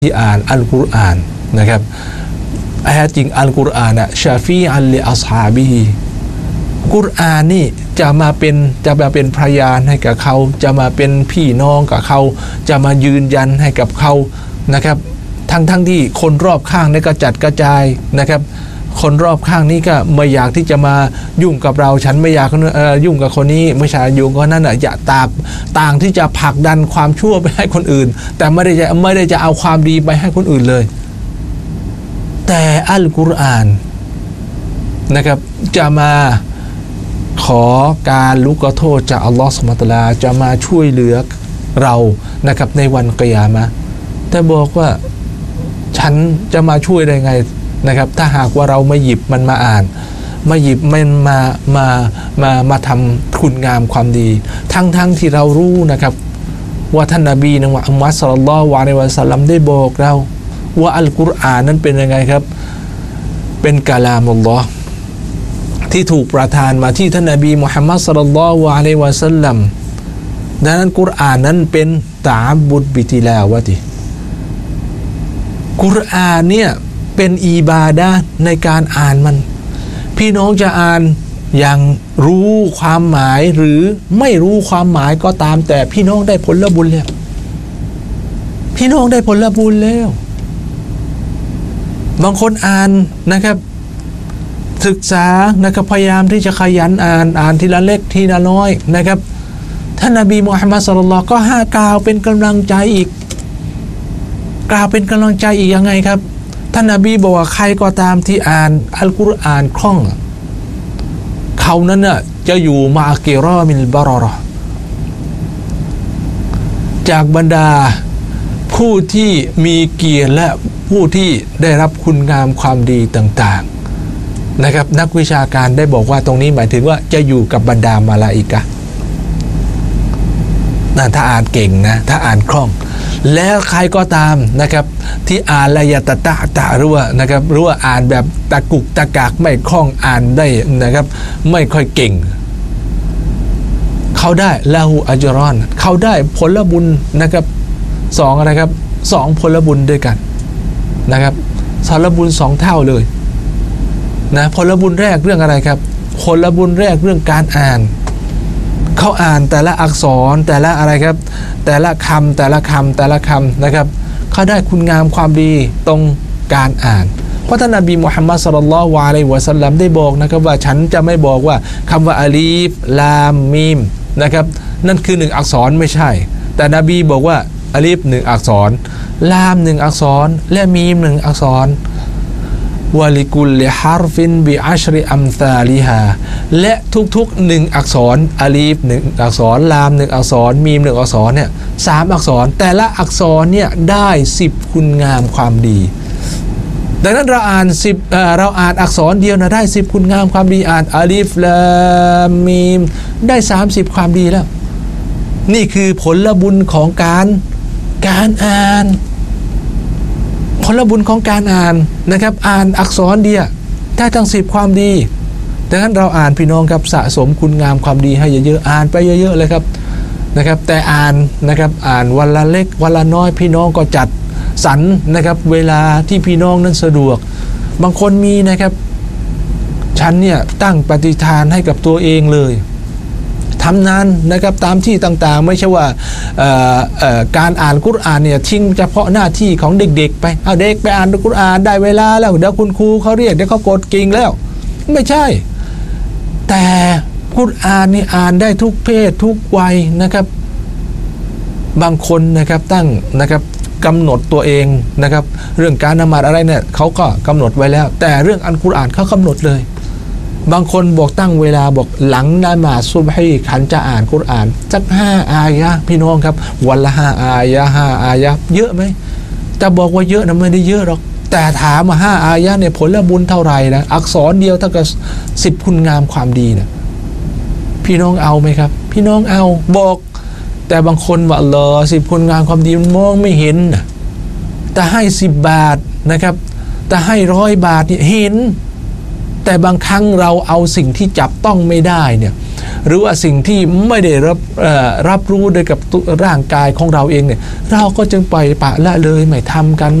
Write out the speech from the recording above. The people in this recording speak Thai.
ที่อ่านอัลกุรอานนะครับแท้จริงอัลกุรอานชาฟีอัลลิอัศฮาบิฮิกุรอานนี่จะมาเป็นพยานให้กับเขาจะมาเป็นพี่น้องกับเขาจะมายืนยันให้กับเขานะครับทั้งที่คนรอบข้างนี่ก็จัดกระจายนะครับคนรอบข้างนี้ก็ไม่อยากที่จะมายุ่งกับเราฉันไม่อยากยุ่งกับคนนี้ไม่ใช่ยุ่งกับนั่นอย่าต่างที่จะผลักดันความชั่วไปให้คนอื่นแต่ไม่ได้จะเอาความดีไปให้คนอื่นเลยแต่อัลกุรอานนะครับจะมาขอการลุกโทษจากอัลลอฮฺซุบฮานะฮูวะตะอาลาจะมาช่วยเหลือเรานะครับในวันกิยามะห์แต่บอกว่าฉันจะมาช่วยได้ไงนะครับถ้าหากว่าเราไม่หยิบมันมาอ่านไม่หยิบมันมาทำคุณงามความดีทั้งที่เรารู้นะครับว่าท่านนบีมุฮัมมัดศ็อลลัลลอฮุอะลัยฮิวะซัลลัมได้บอกเราว่าอัลกุรอานนั้นเป็นยังไงครับเป็นกะลามุลลอฮ์ที่ถูกประทานมาที่ท่านนบีมุฮัมมัดศ็อลลัลลอฮุอะลัยฮิวะซัลลัมดังนั้นกุรอานนั้นเป็นตะอับบุดบิติลาวะติกุรอานเนี่ยเป็นอิบาดะห์ในการอ่านมันพี่น้องจะอ่านอย่างรู้ความหมายหรือไม่รู้ความหมายก็ตามแต่พี่น้องได้ผลบุญแล้วพี่น้องได้ผลบุญแล้วบางคนอ่านนะครับศึกษานะครับพยายามที่จะขยันอ่านทีละเล็กทีละน้อยนะครับท่านนบีมุฮัมมัดศ็อลลัลลอฮุก็กล่าวเป็นกำลังใจอีกกล่าวเป็นกำลังใจอีกยังไงครับท่านนบีบอกว่าใครก็ตามที่อ่านอัลกุรอานคล่องเขานั้นน่ะจะอยู่มาอักิรอมิลบารอเราะห์จากบรรดาผู้ที่มีเกียรติและผู้ที่ได้รับคุณงามความดีต่างๆนะครับนักวิชาการได้บอกว่าตรงนี้หมายถึงว่าจะอยู่กับบรรดามาลาอิกะฮ์นั่นถ้าอ่านเก่งนะถ้าอ่านคล่องแล้วใครก็ตามนะครับที่อ่านละยะตะหรือว่าอ่านแบบตะกุกตะกากไม่คล่องอ่านได้นะครับไม่ค่อยเก่งเขาได้ละหูอัจรอนเขาได้ผลบุญนะครับ2อะไรครับ2ผลบุญด้วยกันนะครับผลบุญ2เท่าเลยนะผลบุญแรกเรื่องอะไรครับผลบุญแรกเรื่องการอ่านเขาอ่านแต่ละอักษรแต่ละอะไรครับแต่ละคำนะครับเขาได้คุณงามความดีตรงการอ่านเพราะท่านนบีมุฮัมมัดศ็อลลัลลอฮุอะลัยฮิวะซัลลัมได้บอกนะครับว่าฉันจะไม่บอกว่าคำว่าอาลีฟลามมีมนะครับนั่นคือ1อักษรไม่ใช่แต่นบีบอกว่าอาลีฟ1อักษรลาม1อักษรและมีม1อักษรวะลิกุลลิฮาร์ฟินบิอัชริอัมซาลิฮาและทุกๆ1อักษรอาลีฟ1อักษรลาม1อักษรมีม1อักษรเนี่ย3อักษรแต่ละอักษรเนี่ยได้10คุณงามความดีดังนั้นเราอ่านอักษรเดียวนะได้10คุณงามความดีอ่านอาลีฟลามมีมได้30ความดีแล้วนี่คือผลบุญของการอ่านผลบุญของการอ่านนะครับอ่านอักษรเดียวได้ทั้ง10ความดีดังนั้นเราอ่านพี่น้องครับสะสมคุณงามความดีให้เยอะๆอ่านไปเยอะๆเลยครับนะครับแต่อ่านนะครับอ่านวันละเล็กวันละน้อยพี่น้องก็จัดสรรนะครับเวลาที่พี่น้องนั้นสะดวกบางคนมีนะครับฉันเนี่ยตั้งปฏิฐานให้กับตัวเองเลยทำงานนะครับตามที่ต่างๆไม่ใช่ว่าการอ่านกุรอานเนี่ยทิ้งเฉพาะหน้าที่ของเด็กๆไปเอาเด็กไปอ่านกุรอานได้เวลาแล้วเดี๋ยวคุณครูเขาเรียกเดี๋ยวเขากดกิ่งแล้วไม่ใช่แต่กุรอานนี่อ่านได้ทุกเพศทุกวัยนะครับบางคนนะครับตั้งนะครับกำหนดตัวเองนะครับเรื่องการละหมาดอะไรเนี่ยเขาก็กำหนดไว้แล้วแต่เรื่องอัลกุรอานเขากำหนดเลยบางคนบอกตั้งเวลาบอกหลังละหมาดซุบฮีฉันจะอ่านกุรอานสัก5อายะห์พี่น้องครับวันละ5อายะห์5อายะห์เยอะไหมแต่บอกว่าเยอะนะไม่ได้เยอะหรอกแต่ถามมา5อายะห์เนี่ยผลบุญเท่าไหร่นะอักษรเดียวเท่ากับ10คุณงามความดีนะพี่น้องเอาไหมครับพี่น้องเอาบอกแต่บางคนว่าอัลเลาะห์10คุณงามความดีมันมองไม่เห็นนะแต่ให้10 บาทนะครับแต่ให้100 บาทเนี่ยเห็นแต่บางครั้งเราเอาสิ่งที่จับต้องไม่ได้เนี่ยหรือว่าสิ่งที่ไม่ได้รับรู้ด้วยกับร่างกายของเราเองเนี่ยเราก็จึงปล่อยปละละเลยไม่ทำกัน